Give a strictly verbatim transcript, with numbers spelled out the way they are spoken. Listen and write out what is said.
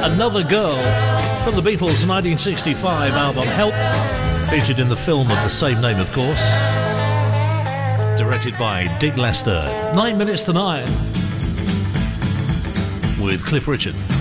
Another Girl from the Beatles' nineteen sixty-five album Help, featured in the film of the same name, of course, directed by Dick Lester. Nine minutes to nine with Cliff Richard.